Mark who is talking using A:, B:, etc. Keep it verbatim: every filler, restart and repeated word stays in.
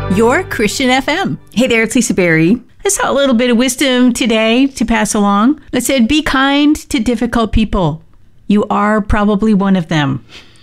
A: Your Christian F M.
B: Hey there, it's Lisa Berry.
A: I saw a little bit of wisdom today to pass along. It said, be kind to difficult people. You are probably one of them.